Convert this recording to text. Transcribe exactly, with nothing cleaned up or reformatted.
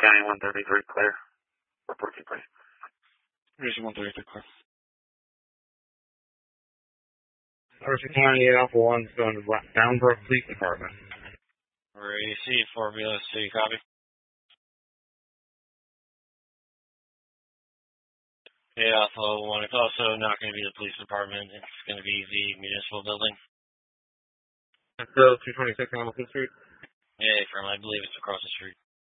County one thirty-three, clear. Report to please. Region one thirty-three, clear. Mercer County Alpha one is going to Downbrook Police Department. Radio C, four Velo C, copy. Yeah, Alpha one, it's also not going to be the police department, it's going to be the municipal building. So, two twenty-six Hamilton Street? Yeah, from, I believe it's across the street.